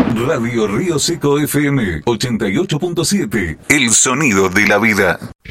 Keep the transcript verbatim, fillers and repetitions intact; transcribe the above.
Radio Río Seco F M ochenta y ocho punto siete. El sonido de la vida.